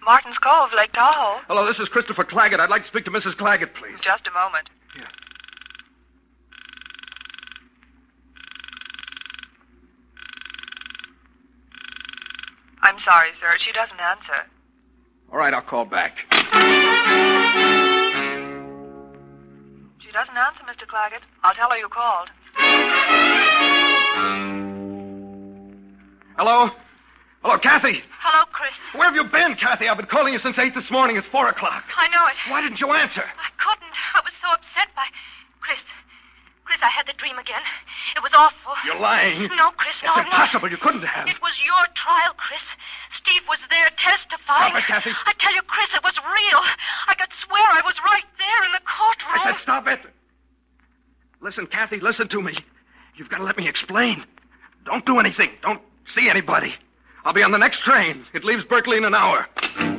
Martin's Cove, Lake Tahoe. Hello, this is Christopher Claggett. I'd like to speak to Mrs. Claggett, please. Just a moment. Yeah. I'm sorry, sir. She doesn't answer. All right, I'll call back. She doesn't answer, Mr. Claggett. I'll tell her you called. Hello? Hello, Kathy. Hello, Chris. Where have you been, Kathy? I've been calling you since 8 this morning. It's 4 o'clock. I know it. Why didn't you answer? I couldn't. I was so upset by... Chris, I had the dream again. It was awful. You're lying. No, Chris, no, It's impossible. You couldn't have. It was your trial, Chris. Steve was there testifying. Stop it, Kathy. I tell you, Chris, it was real. I could swear I was right there in the courtroom. I said stop it. Listen, Kathy, listen to me. You've got to let me explain. Don't do anything. Don't see anybody. I'll be on the next train. It leaves Berkeley in an hour.